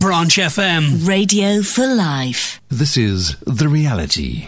Branch FM. Radio for life. This is The Reality.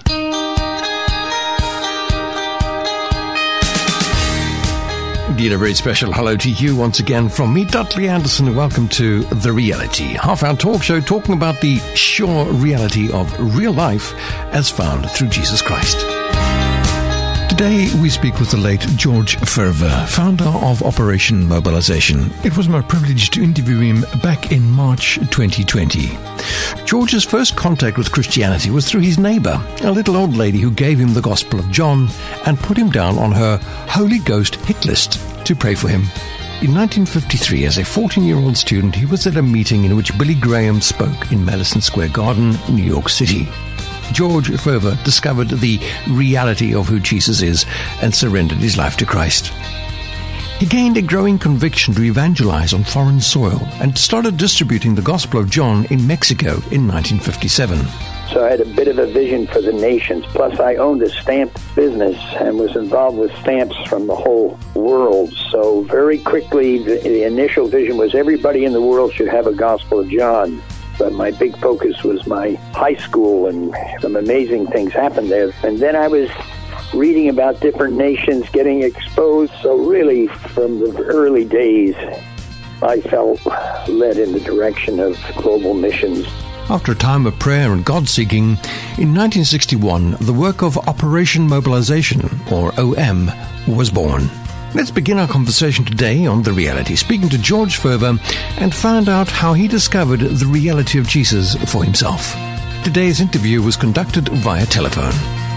Indeed, a very special hello to you once again from me, Dudley Anderson. Welcome to The Reality, half-hour talk show talking about the sure reality of real life as found through Jesus Christ. Today, we speak with the late George Verwer, founder of Operation Mobilization. It was my privilege to interview him back in March 2020. George's first contact with Christianity was through his neighbor, a little old lady who gave him the Gospel of John and put him down on her Holy Ghost hit list to pray for him. In 1953, as a 14-year-old student, he was at a meeting in which Billy Graham spoke in Madison Square Garden, New York City. George Verwer discovered the reality of who Jesus is and surrendered his life to Christ. He gained a growing conviction to evangelize on foreign soil and started distributing the Gospel of John in Mexico in 1957. So I had a bit of a vision for the nations. Plus, I owned a stamp business and was involved with stamps from the whole world. So very quickly, the initial vision was everybody in the world should have a Gospel of John. But my big focus was my high school, and some amazing things happened there. And then I was reading about different nations getting exposed. So really, from the early days, I felt led in the direction of global missions. After a time of prayer and God-seeking, in 1961, the work of Operation Mobilization, or OM, was born. Let's begin our conversation today on The Reality, speaking to George Verwer, and find out how he discovered the reality of Jesus for himself. Today's interview was conducted via telephone.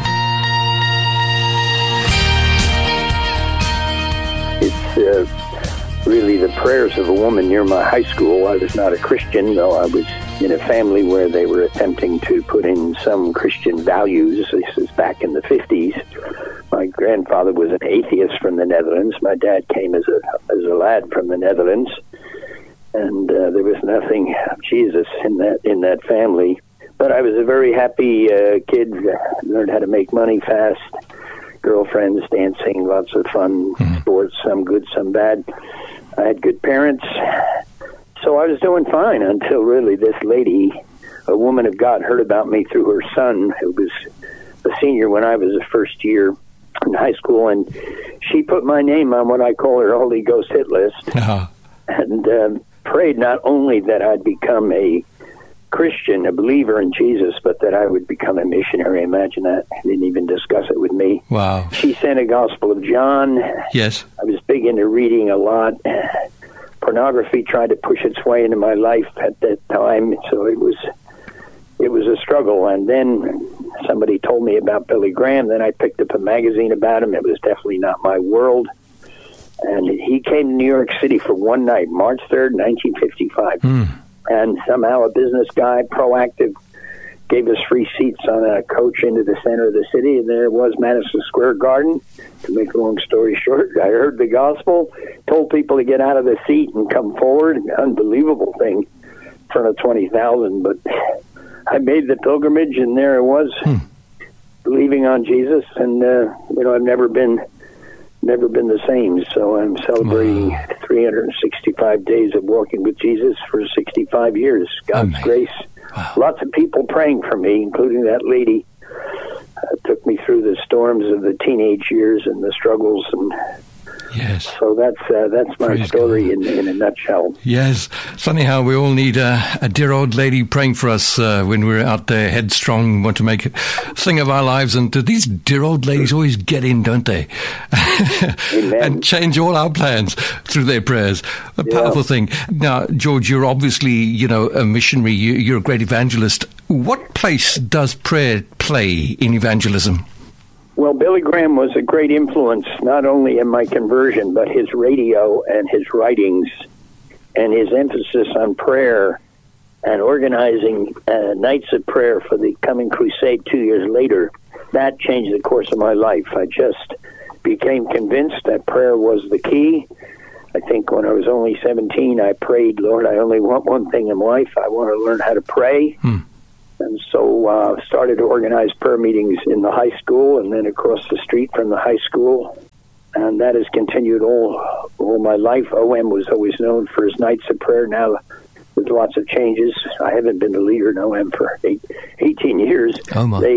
It's really the prayers of a woman near my high school. I was not a Christian, though I was in a family where they were attempting to put in some Christian values. This is back in the 50s. My grandfather was an atheist from the Netherlands. My dad came as a lad from the Netherlands, and there was nothing of Jesus in that family. But I was a very happy kid. Learned how to make money fast. Girlfriends, dancing, lots of fun, sports, some good, some bad. I had good parents. So I was doing fine until really this lady, a woman of God, heard about me through her son, who was a senior when I was a first year in high school, and she put my name on what I call her Holy Ghost hit list, and prayed not only that I'd become a Christian, a believer in Jesus, but that I would become a missionary. Imagine that. Didn't even discuss it with me. Wow. She sent a Gospel of John. Yes. I was big into reading a lot. Pornography tried to push its way into my life at that time, so it was a struggle. And then somebody told me about Billy Graham. Then I picked up a magazine about him. It was definitely not my world. And he came to New York City for one night, March 3rd, 1955. And somehow a business guy, proactive, gave us free seats on a coach into the center of the city. And there it was, Madison Square Garden. To make a long story short, I heard the gospel, told people to get out of the seat and come forward. An unbelievable thing in front of 20,000. But I made the pilgrimage, and there it was, believing on Jesus. And, I've never been the same. So I'm celebrating 365 days of walking with Jesus for 65 years. God's grace. Wow. Lots of people praying for me, including that lady. Took me through the storms of the teenage years and the struggles, and yes. So that's my Praise story God. in a nutshell. Yes. Funny how we all need a dear old lady praying for us when we're out there headstrong, want to make a thing of our lives. And these dear old ladies always get in, don't they? Amen. And change all our plans through their prayers. A powerful thing. Now, George, you're obviously, a missionary. You're a great evangelist. What place does prayer play in evangelism? Well, Billy Graham was a great influence, not only in my conversion, but his radio and his writings and his emphasis on prayer and organizing nights of prayer for the coming crusade 2 years later. That changed the course of my life. I just became convinced that prayer was the key. I think when I was only 17, I prayed, Lord, I only want one thing in life. I want to learn how to pray. And so started to organize prayer meetings in the high school and then across the street from the high school. And that has continued all my life. OM was always known for his nights of prayer. Now with lots of changes. I haven't been the leader, no, I'm for 18 years. Oh my.